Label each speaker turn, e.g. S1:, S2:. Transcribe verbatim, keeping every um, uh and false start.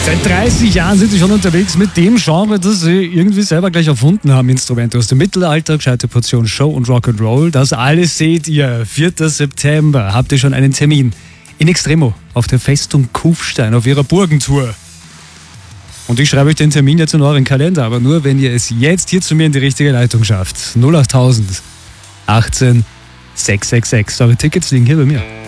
S1: Seit dreißig Jahren sind sie schon unterwegs mit dem Genre, das sie irgendwie selber gleich erfunden haben. Instrumente aus dem Mittelalter, gescheite Portion Show und Rock'n'Roll. Das alles seht ihr. vierter September habt ihr schon einen Termin in Extremo auf der Festung Kufstein auf ihrer Burgentour. Und ich schreibe euch den Termin jetzt in euren Kalender, aber nur, wenn ihr es jetzt hier zu mir in die richtige Leitung schafft. null acht tausend achtzehn sechshundertsechsundsechzig. Eure Tickets liegen hier bei mir.